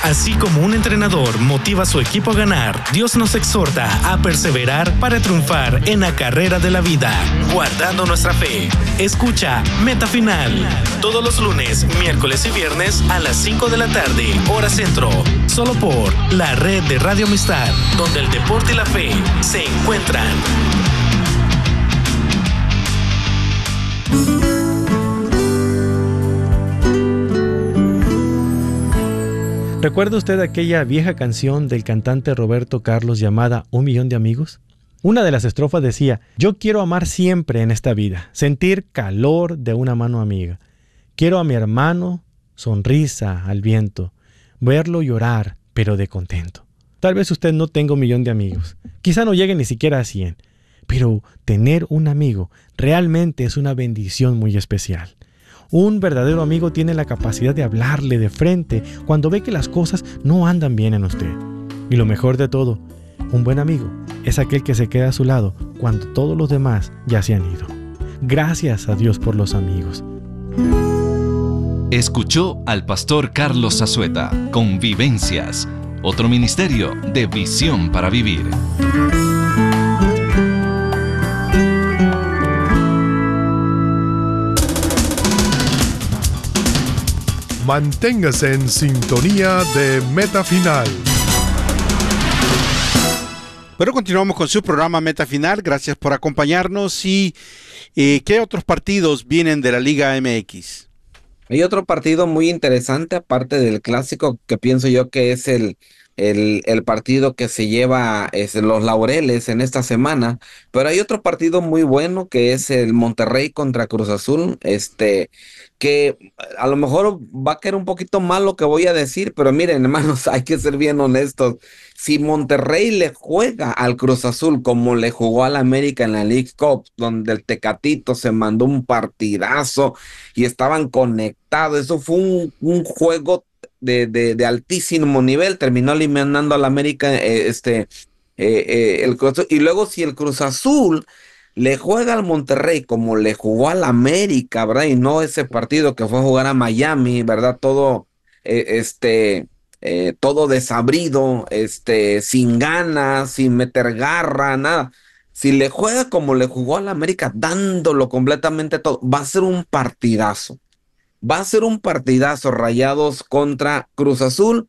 Así como un entrenador motiva a su equipo a ganar, Dios nos exhorta a perseverar para triunfar en la carrera de la vida, guardando nuestra fe. Escucha Meta Final todos los lunes, miércoles y viernes a las 5 de la tarde, hora centro, solo por la red de Radio Amistad, donde el deporte y la fe se encuentran. ¿Recuerda usted aquella vieja canción del cantante Roberto Carlos llamada Un Millón de Amigos? Una de las estrofas decía: yo quiero amar siempre en esta vida, sentir calor de una mano amiga. Quiero a mi hermano, sonrisa al viento, verlo llorar, pero de contento. Tal vez usted no tenga 1 millón de amigos, quizá no llegue ni siquiera a 100, pero tener un amigo realmente es una bendición muy especial. Un verdadero amigo tiene la capacidad de hablarle de frente cuando ve que las cosas no andan bien en usted. Y lo mejor de todo, un buen amigo es aquel que se queda a su lado cuando todos los demás ya se han ido. Gracias a Dios por los amigos. Escuchó al pastor Carlos Azueta con Vivencias, otro ministerio de Visión para Vivir. Manténgase en sintonía de Meta Final. Pero continuamos con su programa Meta Final. Gracias por acompañarnos. ¿Y qué otros partidos vienen de la Liga MX? Hay otro partido muy interesante, aparte del clásico, que pienso yo que es el partido que se lleva los laureles en esta semana. Pero hay otro partido muy bueno que es el Monterrey contra Cruz Azul. Que a lo mejor va a quedar un poquito mal lo que voy a decir, pero miren, hermanos, hay que ser bien honestos. Si Monterrey le juega al Cruz Azul como le jugó al América en la League Cup, donde el Tecatito se mandó un partidazo y estaban conectados, eso fue un juego de altísimo nivel, terminó eliminando al América el Cruz Azul. Y luego si el Cruz Azul le juega al Monterrey como le jugó al América, ¿verdad? Y no ese partido que fue a jugar a Miami, ¿verdad? Todo, todo desabrido, sin ganas, sin meter garra, nada. Si le juega como le jugó al América, dándolo completamente todo, va a ser un partidazo. Va a ser un partidazo, Rayados contra Cruz Azul.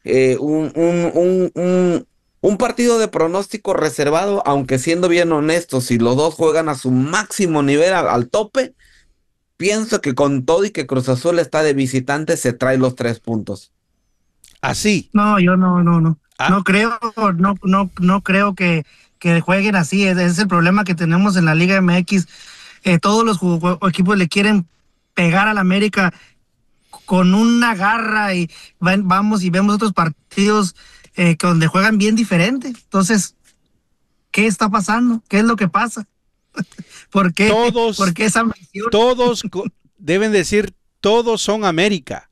Un partido de pronóstico reservado, aunque siendo bien honestos, si los dos juegan a su máximo nivel, al tope, pienso que con todo y que Cruz Azul está de visitante, se trae los 3 puntos. ¿Así? No, yo no. ¿Ah? No creo que jueguen así. Ese es el problema que tenemos en la Liga MX. Todos los equipos le quieren pegar al América con una garra y vamos y vemos otros partidos donde juegan bien diferente. Entonces, ¿qué está pasando? ¿Qué es lo que pasa? ¿Por qué esa ambición? Todos deben decir, todos son América.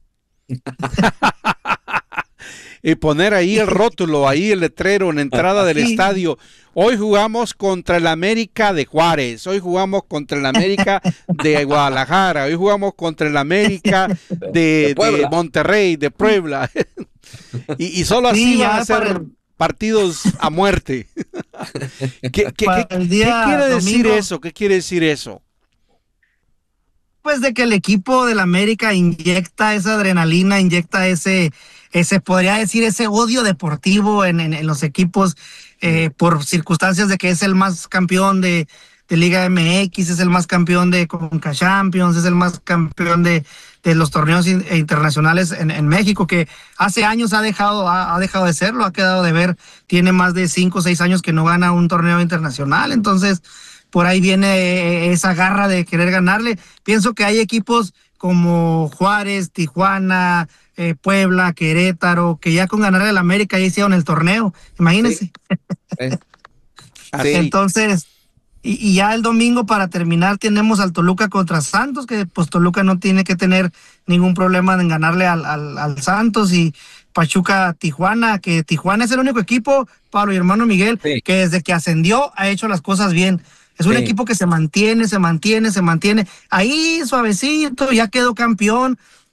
Y poner ahí el rótulo, ahí el letrero en la entrada del estadio. Hoy jugamos contra el América de Juárez, hoy jugamos contra el América de Guadalajara, hoy jugamos contra el América de Monterrey, de Puebla. Y solo así van a ser partidos a muerte. ¿Qué quiere decir eso? ¿Qué quiere decir eso? Pues de que el equipo del América inyecta esa adrenalina, inyecta ese podría decir, ese odio deportivo en los equipos por circunstancias de que es el más campeón de Liga MX, es el más campeón de Conca Champions, es el más campeón de los torneos internacionales en México, que hace años ha dejado de serlo, ha quedado de ver, tiene más de 5 o 6 años que no gana un torneo internacional. Entonces por ahí viene esa garra de querer ganarle. Pienso que hay equipos como Juárez, Tijuana, Puebla, Querétaro, que ya con ganarle al América ya hicieron el torneo, imagínense. Sí. Entonces, y ya el domingo para terminar tenemos al Toluca contra Santos, que pues Toluca no tiene que tener ningún problema en ganarle al Santos, y Pachuca, Tijuana, que Tijuana es el único equipo, Pablo y hermano Miguel, que desde que ascendió ha hecho las cosas bien. Es un equipo que se mantiene, ahí suavecito, ya quedó campeón.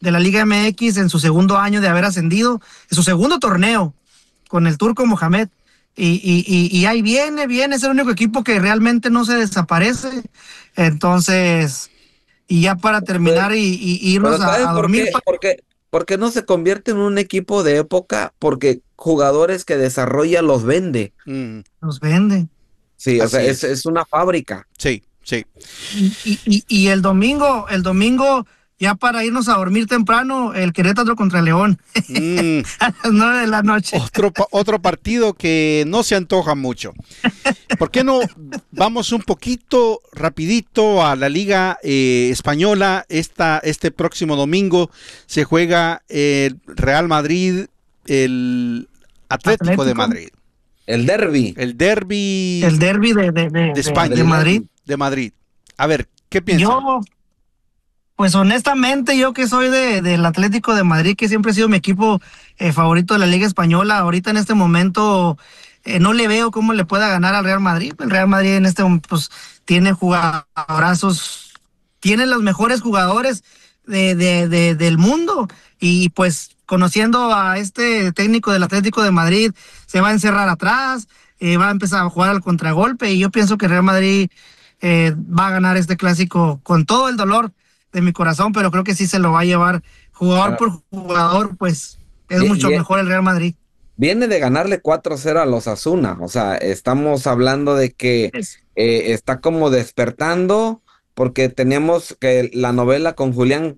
de la Liga MX en su segundo año de haber ascendido, en su segundo torneo con el Turco Mohamed. Y ahí viene, es el único equipo que realmente no se desaparece. Entonces, y ya para terminar y irnos a dormir. ¿Por qué no se convierte en un equipo de época? Porque jugadores que desarrolla los vende. Los vende. Sí, o sea, es una fábrica. Sí. Y el domingo, ya para irnos a dormir temprano, el Querétaro contra León. A las 9 de la noche. Otro partido que no se antoja mucho. ¿Por qué no vamos un poquito rapidito a la Liga Española? Este próximo domingo se juega el Real Madrid, el Atlético de Madrid. El derbi. El derbi de España. De Madrid. A ver, ¿qué piensas? Pues honestamente, yo que soy del Atlético de Madrid, que siempre ha sido mi equipo favorito de la Liga Española, ahorita en este momento no le veo cómo le pueda ganar al Real Madrid. El Real Madrid en este momento pues, tiene jugadorazos, tiene los mejores jugadores del mundo, y pues conociendo a este técnico del Atlético de Madrid, se va a encerrar atrás, va a empezar a jugar al contragolpe, y yo pienso que el Real Madrid va a ganar este clásico con todo el dolor de mi corazón, pero creo que sí se lo va a llevar jugador por jugador, pues es mucho mejor el Real Madrid. Viene de ganarle 4-0 a los Osasuna, o sea, estamos hablando de que está como despertando, porque teníamos que la novela con Julián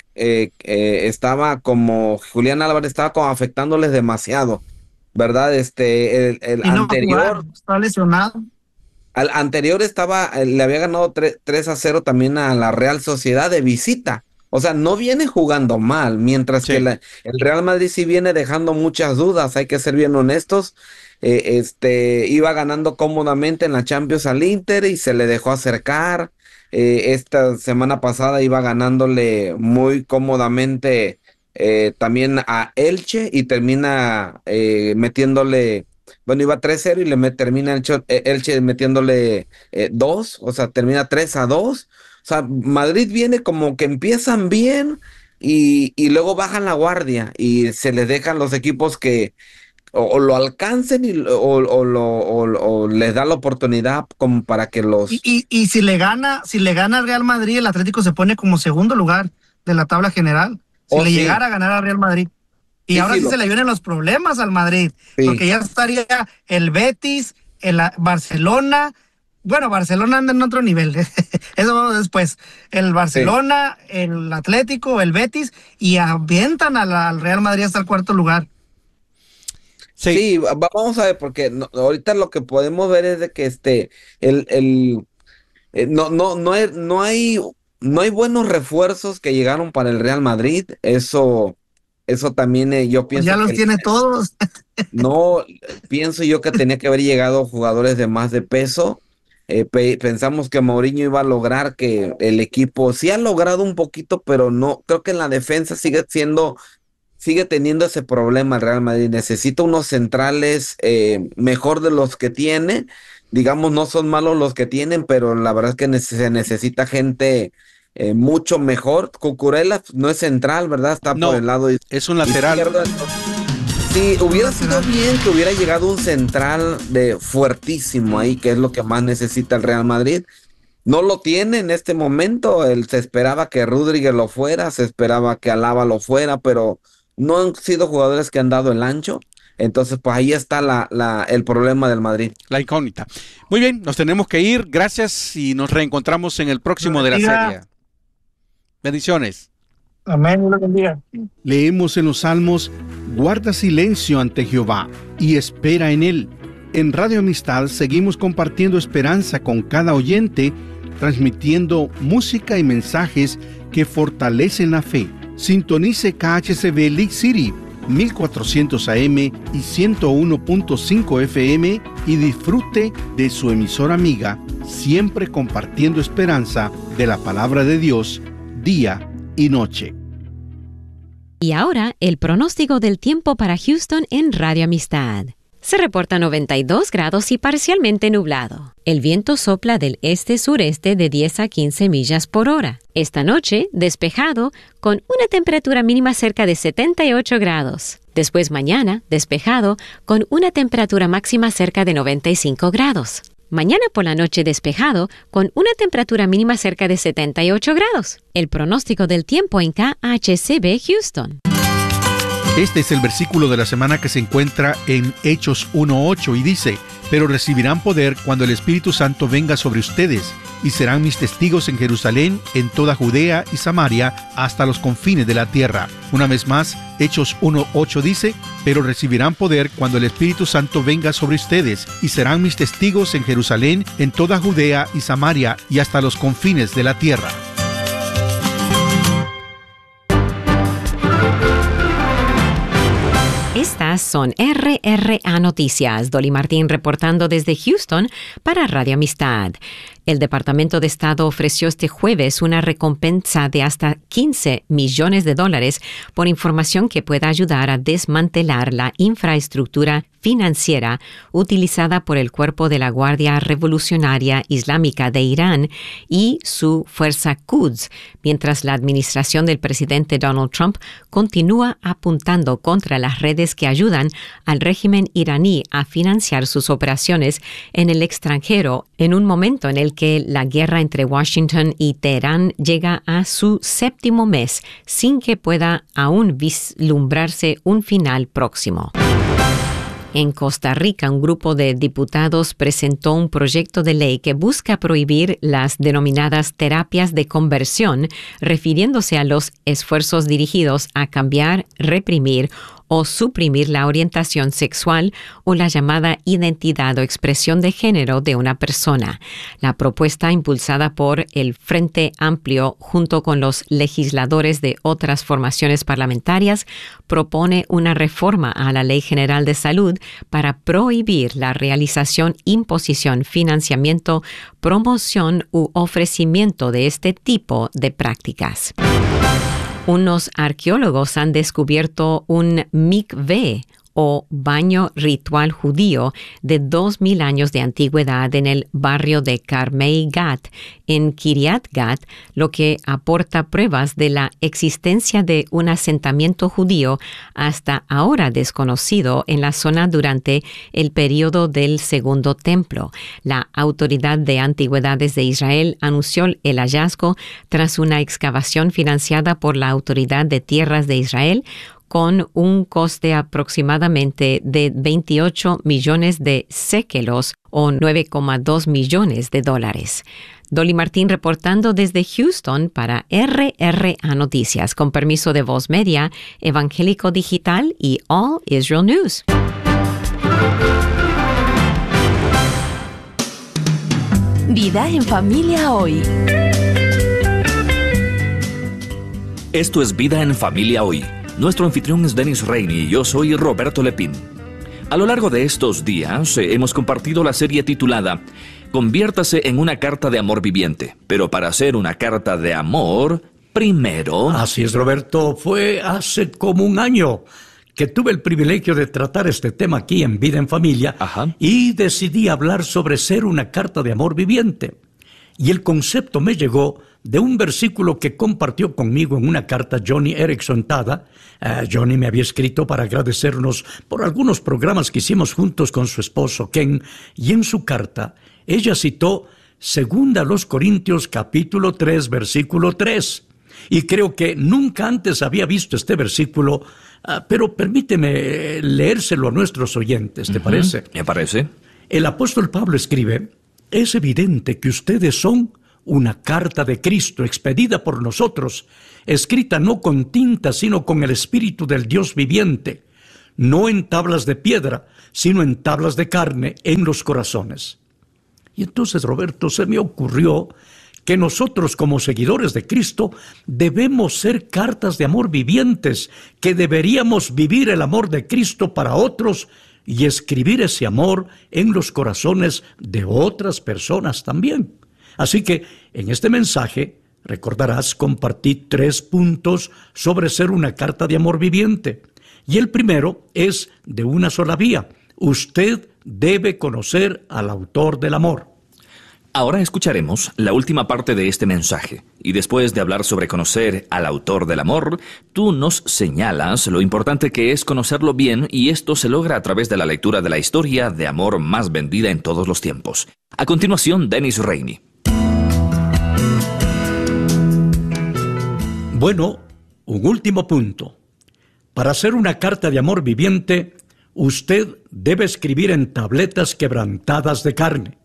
Julián Álvarez estaba como afectándoles demasiado, ¿verdad? El anterior está lesionado. Al anterior le había ganado 3-0 también a la Real Sociedad de visita. O sea, no viene jugando mal, mientras que el Real Madrid sí viene dejando muchas dudas, hay que ser bien honestos. Iba ganando cómodamente en la Champions al Inter y se le dejó acercar. Esta semana pasada iba ganándole muy cómodamente también a Elche y termina metiéndole... Bueno, iba 3-0 y termina Elche metiéndole 2, o sea, termina 3-2. O sea, Madrid viene como que empiezan bien y luego bajan la guardia y se les dejan los equipos que o lo alcancen o les da la oportunidad como para que los... Y si le gana al Real Madrid, el Atlético se pone como segundo lugar de la tabla general. Si le llegara a ganar al Real Madrid. Y ahora sí se le vienen los problemas al Madrid, porque ya estaría el Betis, el Barcelona. Bueno, Barcelona anda en otro nivel, eso vamos después. El Barcelona, el Atlético, el Betis, y avientan al Real Madrid hasta el cuarto lugar. Sí, vamos a ver, porque ahorita lo que podemos ver es de que no hay buenos refuerzos que llegaron para el Real Madrid. Eso también yo pienso. Ya los tiene todos. No, pienso yo que tenía que haber llegado jugadores de más de peso. Pensamos que Mourinho iba a lograr que el equipo, sí ha logrado un poquito, pero no, creo que en la defensa sigue teniendo ese problema el Real Madrid. Necesita unos centrales mejor de los que tiene. Digamos, no son malos los que tienen, pero la verdad es que se necesita gente mucho mejor. Cucurella no es central, ¿verdad? Está por el lado es un lateral. Sí, hubiera sido bien que hubiera llegado un central fuertísimo ahí, que es lo que más necesita el Real Madrid. No lo tiene en este momento. Se esperaba que Rüdiger lo fuera, se esperaba que Alaba lo fuera, pero no han sido jugadores que han dado el ancho. Entonces, pues ahí está el problema del Madrid. La incógnita. Muy bien, nos tenemos que ir. Gracias y nos reencontramos en el próximo de la serie. Bendiciones. Amén, lo bendiga. Leemos en los Salmos: guarda silencio ante Jehová y espera en él. En Radio Amistad seguimos compartiendo esperanza con cada oyente, transmitiendo música y mensajes que fortalecen la fe. Sintonice KHCB League City 1400 AM y 101.5 FM y disfrute de su emisora amiga, siempre compartiendo esperanza de la palabra de Dios día y noche. Y ahora el pronóstico del tiempo para Houston en Radio Amistad. Se reporta 92 grados y parcialmente nublado. El viento sopla del este-sureste de 10 a 15 millas por hora. Esta noche, despejado, con una temperatura mínima cerca de 78 grados. Después mañana, despejado, con una temperatura máxima cerca de 95 grados. Mañana por la noche despejado, con una temperatura mínima cerca de 78 grados. El pronóstico del tiempo en KHCB Houston. Este es el versículo de la semana que se encuentra en Hechos 1:8 y dice: pero recibirán poder cuando el Espíritu Santo venga sobre ustedes, y serán mis testigos en Jerusalén, en toda Judea y Samaria, hasta los confines de la tierra. Una vez más, Hechos 1:8 dice: pero recibirán poder cuando el Espíritu Santo venga sobre ustedes, y serán mis testigos en Jerusalén, en toda Judea y Samaria, y hasta los confines de la tierra. Estas son RRA Noticias. Dolly Martín reportando desde Houston para Radio Amistad. El Departamento de Estado ofreció este jueves una recompensa de hasta $15 millones por información que pueda ayudar a desmantelar la infraestructura financiera utilizada por el Cuerpo de la Guardia Revolucionaria Islámica de Irán y su fuerza Quds, mientras la administración del presidente Donald Trump continúa apuntando contra las redes que ayudan al régimen iraní a financiar sus operaciones en el extranjero en un momento en el que la guerra entre Washington y Teherán llega a su 7º mes sin que pueda aún vislumbrarse un final próximo. En Costa Rica, un grupo de diputados presentó un proyecto de ley que busca prohibir las denominadas terapias de conversión, refiriéndose a los esfuerzos dirigidos a cambiar, reprimir o suprimir la orientación sexual o la llamada identidad o expresión de género de una persona. La propuesta, impulsada por el Frente Amplio junto con los legisladores de otras formaciones parlamentarias, propone una reforma a la Ley General de Salud para prohibir la realización, imposición, financiamiento, promoción u ofrecimiento de este tipo de prácticas. Unos arqueólogos han descubierto un mikveh o baño ritual judío de 2000 años de antigüedad en el barrio de Carmei Gat, en Kiryat Gat, lo que aporta pruebas de la existencia de un asentamiento judío hasta ahora desconocido en la zona durante el período del Segundo Templo. La Autoridad de Antigüedades de Israel anunció el hallazgo tras una excavación financiada por la Autoridad de Tierras de Israel, con un coste aproximadamente de 28 millones de séquelos o $9,2 millones. Dolly Martín reportando desde Houston para RRA Noticias, con permiso de Voz Media, Evangélico Digital y All Israel News. Vida en Familia Hoy. Esto es Vida en Familia Hoy. Nuestro anfitrión es Dennis Rainey y yo soy Roberto Lepín. A lo largo de estos días hemos compartido la serie titulada Conviértase en una carta de amor viviente. Pero para hacer una carta de amor, primero... Así es, Roberto. Fue hace como un año que tuve el privilegio de tratar este tema aquí en Vida en Familia. Ajá. Y decidí hablar sobre ser una carta de amor viviente. Y el concepto me llegó de un versículo que compartió conmigo en una carta Johnny Erickson Tada. Johnny me había escrito para agradecernos por algunos programas que hicimos juntos con su esposo Ken, y en su carta ella citó 2 Corintios capítulo 3, versículo 3. Y creo que nunca antes había visto este versículo, pero permíteme leérselo a nuestros oyentes, ¿te parece? Me parece. El apóstol Pablo escribe: es evidente que ustedes son una carta de Cristo expedida por nosotros, escrita no con tinta, sino con el Espíritu del Dios viviente, no en tablas de piedra, sino en tablas de carne en los corazones. Y entonces, Roberto, se me ocurrió que nosotros como seguidores de Cristo debemos ser cartas de amor vivientes, que deberíamos vivir el amor de Cristo para otros y escribir ese amor en los corazones de otras personas también. Así que en este mensaje, recordarás, compartí 3 puntos sobre ser una carta de amor viviente. Y el primero es de una sola vía. Usted debe conocer al autor del amor. Ahora escucharemos la última parte de este mensaje, y después de hablar sobre conocer al autor del amor, tú nos señalas lo importante que es conocerlo bien, y esto se logra a través de la lectura de la historia de amor más vendida en todos los tiempos. A continuación, Dennis Rainey. Bueno, un último punto. Para hacer una carta de amor viviente, usted debe escribir en tabletas quebrantadas de carne.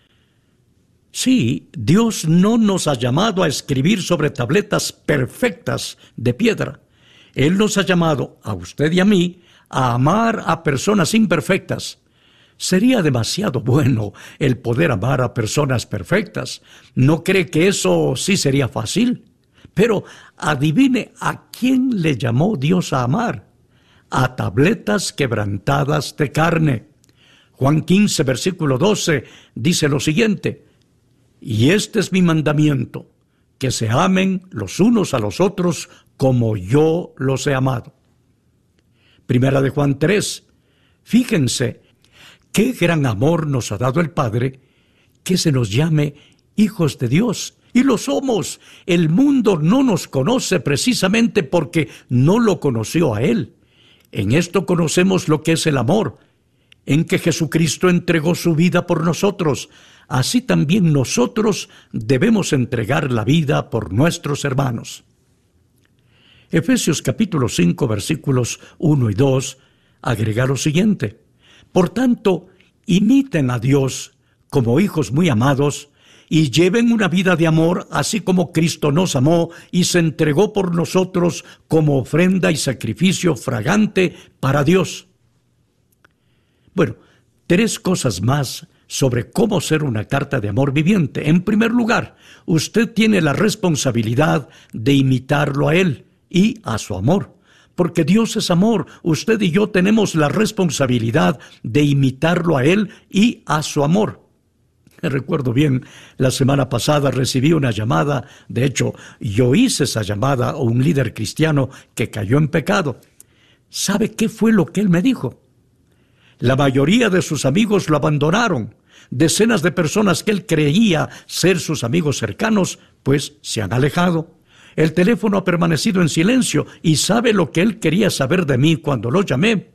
Sí, Dios no nos ha llamado a escribir sobre tabletas perfectas de piedra. Él nos ha llamado, a usted y a mí, a amar a personas imperfectas. Sería demasiado bueno el poder amar a personas perfectas. ¿No cree que eso sí sería fácil? Pero adivine a quién le llamó Dios a amar. A tabletas quebrantadas de carne. Juan 15, versículo 12, dice lo siguiente: y este es mi mandamiento, que se amen los unos a los otros como yo los he amado. Primera de Juan 3. Fíjense, qué gran amor nos ha dado el Padre, que se nos llame hijos de Dios. Y lo somos. El mundo no nos conoce precisamente porque no lo conoció a Él. En esto conocemos lo que es el amor, en que Jesucristo entregó su vida por nosotros. Así también nosotros debemos entregar la vida por nuestros hermanos. Efesios capítulo 5, versículos 1 y 2, agrega lo siguiente: por tanto, imiten a Dios como hijos muy amados y lleven una vida de amor, así como Cristo nos amó y se entregó por nosotros como ofrenda y sacrificio fragante para Dios. Bueno, 3 cosas más sobre cómo ser una carta de amor viviente. En primer lugar, usted tiene la responsabilidad de imitarlo a Él y a su amor. Porque Dios es amor, usted y yo tenemos la responsabilidad de imitarlo a Él y a su amor. Recuerdo bien, la semana pasada recibí una llamada, de hecho, yo hice esa llamada a un líder cristiano que cayó en pecado. ¿Sabe qué fue lo que él me dijo? La mayoría de sus amigos lo abandonaron. Decenas de personas que él creía ser sus amigos cercanos, pues se han alejado. El teléfono ha permanecido en silencio y ¿sabe lo que él quería saber de mí cuando lo llamé?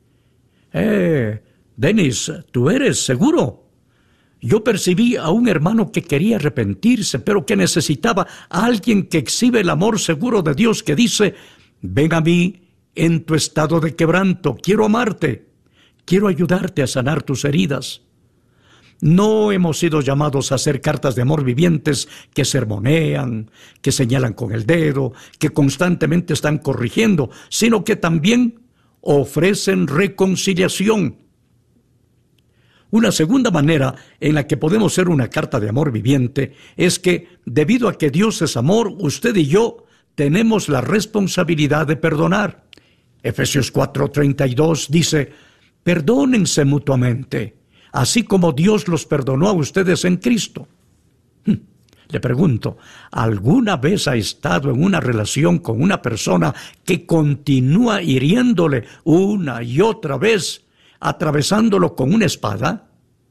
Dennis, ¿tú eres seguro? Yo percibí a un hermano que quería arrepentirse, pero que necesitaba a alguien que exhibe el amor seguro de Dios, que dice: ven a mí en tu estado de quebranto, quiero amarte, quiero ayudarte a sanar tus heridas. No hemos sido llamados a hacer cartas de amor vivientes que sermonean, que señalan con el dedo, que constantemente están corrigiendo, sino que también ofrecen reconciliación. Una segunda manera en la que podemos ser una carta de amor viviente es que, debido a que Dios es amor, usted y yo tenemos la responsabilidad de perdonar. Efesios 4:32 dice: perdónense mutuamente, así como Dios los perdonó a ustedes en Cristo. Le pregunto, ¿alguna vez ha estado en una relación con una persona que continúa hiriéndole una y otra vez, atravesándolo con una espada?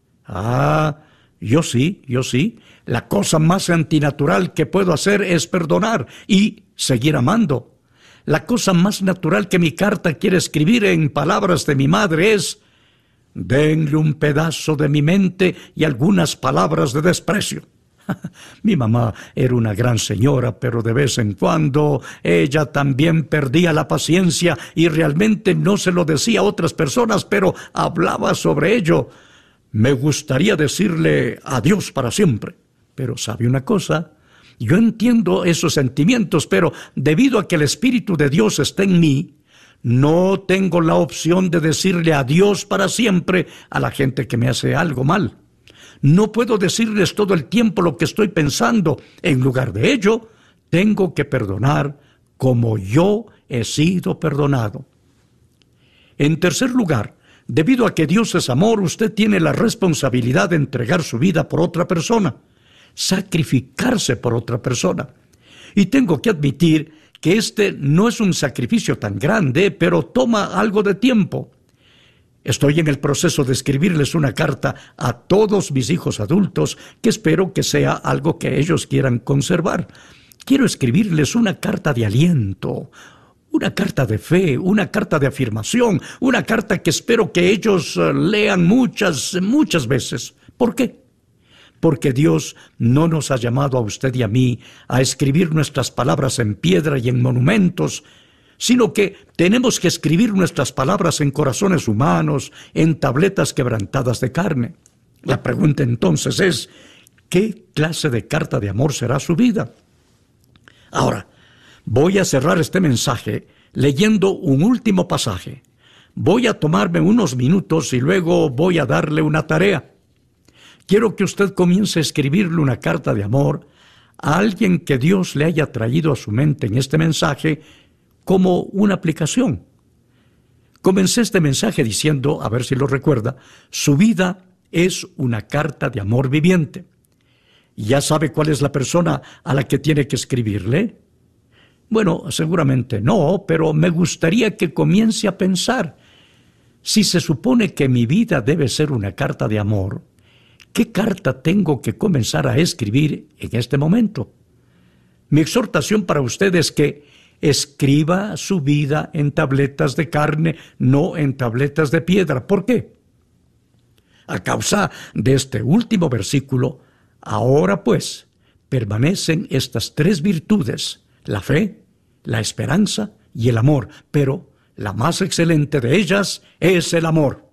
Yo sí. La cosa más antinatural que puedo hacer es perdonar y seguir amando. La cosa más natural que mi carta quiere escribir en palabras de mi madre es: denle un pedazo de mi mente y algunas palabras de desprecio. Mi mamá era una gran señora, pero de vez en cuando ella también perdía la paciencia y realmente no se lo decía a otras personas, pero hablaba sobre ello. Me gustaría decirle adiós para siempre, pero ¿sabe una cosa? Yo entiendo esos sentimientos, pero debido a que el Espíritu de Dios está en mí, no tengo la opción de decirle adiós para siempre a la gente que me hace algo mal. No puedo decirles todo el tiempo lo que estoy pensando. En lugar de ello, tengo que perdonar como yo he sido perdonado. En tercer lugar, debido a que Dios es amor, usted tiene la responsabilidad de entregar su vida por otra persona, sacrificarse por otra persona. Y tengo que admitir que este no es un sacrificio tan grande, pero toma algo de tiempo. Estoy en el proceso de escribirles una carta a todos mis hijos adultos que espero que sea algo que ellos quieran conservar. Quiero escribirles una carta de aliento, una carta de fe, una carta de afirmación, una carta que espero que ellos lean muchas veces. ¿Por qué? Porque Dios no nos ha llamado a usted y a mí a escribir nuestras palabras en piedra y en monumentos, sino que tenemos que escribir nuestras palabras en corazones humanos, en tabletas quebrantadas de carne. La pregunta entonces es, ¿qué clase de carta de amor será su vida? Ahora, voy a cerrar este mensaje leyendo un último pasaje. Voy a tomarme unos minutos y luego voy a darle una tarea. Quiero que usted comience a escribirle una carta de amor a alguien que Dios le haya traído a su mente en este mensaje como una aplicación. Comencé este mensaje diciendo, a ver si lo recuerda, su vida es una carta de amor viviente. ¿Ya sabe cuál es la persona a la que tiene que escribirle? Bueno, seguramente no, pero me gustaría que comience a pensar. Si se supone que mi vida debe ser una carta de amor, ¿qué carta tengo que comenzar a escribir en este momento? Mi exhortación para usted es que escriba su vida en tabletas de carne, no en tabletas de piedra. ¿Por qué? A causa de este último versículo, ahora pues permanecen estas tres virtudes: la fe, la esperanza y el amor, pero la más excelente de ellas es el amor.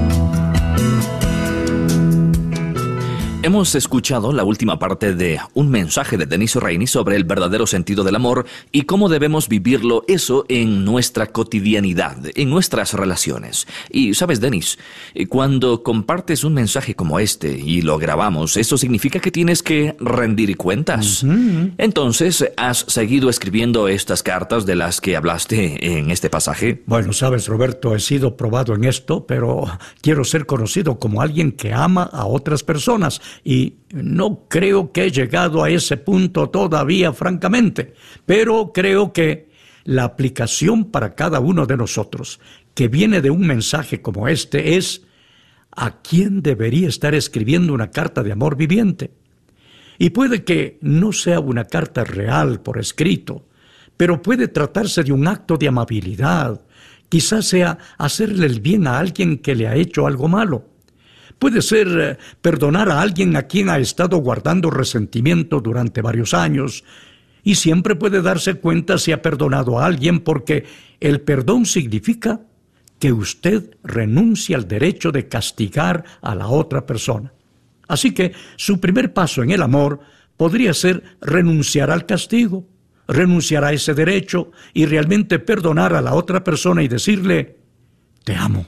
Hemos escuchado la última parte de un mensaje de Dennis Rainey sobre el verdadero sentido del amor y cómo debemos vivirlo eso en nuestra cotidianidad, en nuestras relaciones. Y sabes, Dennis, cuando compartes un mensaje como este y lo grabamos, eso significa que tienes que rendir cuentas. Entonces, ¿has seguido escribiendo estas cartas de las que hablaste en este pasaje? Bueno, sabes, Roberto, he sido probado en esto, pero quiero ser conocido como alguien que ama a otras personas. Y no creo que he llegado a ese punto todavía, francamente, pero creo que la aplicación para cada uno de nosotros, que viene de un mensaje como este, es ¿a quién debería estar escribiendo una carta de amor viviente? Y puede que no sea una carta real por escrito, pero puede tratarse de un acto de amabilidad, quizás sea hacerle el bien a alguien que le ha hecho algo malo. Puede ser perdonar a alguien a quien ha estado guardando resentimiento durante varios años, y siempre puede darse cuenta si ha perdonado a alguien, porque el perdón significa que usted renuncia al derecho de castigar a la otra persona. Así que su primer paso en el amor podría ser renunciar al castigo, renunciar a ese derecho y realmente perdonar a la otra persona y decirle: te amo.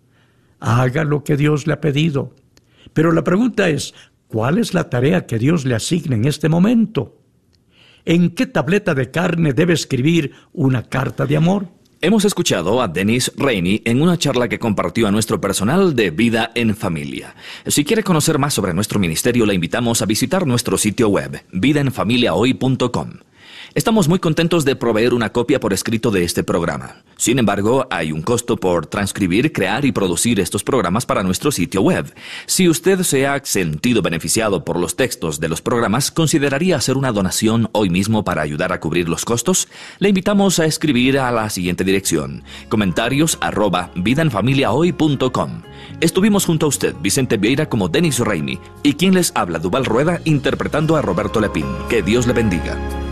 Haga lo que Dios le ha pedido. Pero la pregunta es, ¿cuál es la tarea que Dios le asigna en este momento? ¿En qué tableta de carne debe escribir una carta de amor? Hemos escuchado a Dennis Rainey en una charla que compartió a nuestro personal de Vida en Familia. Si quiere conocer más sobre nuestro ministerio, le invitamos a visitar nuestro sitio web, vidaenfamiliahoy.com. Estamos muy contentos de proveer una copia por escrito de este programa. Sin embargo, hay un costo por transcribir, crear y producir estos programas para nuestro sitio web. Si usted se ha sentido beneficiado por los textos de los programas, ¿consideraría hacer una donación hoy mismo para ayudar a cubrir los costos? Le invitamos a escribir a la siguiente dirección: comentarios@vidaenfamiliahoy.com. Estuvimos junto a usted, Vicente Vieira, como Dennis Rainey, y quien les habla, Duval Rueda, interpretando a Roberto Lepín. Que Dios le bendiga.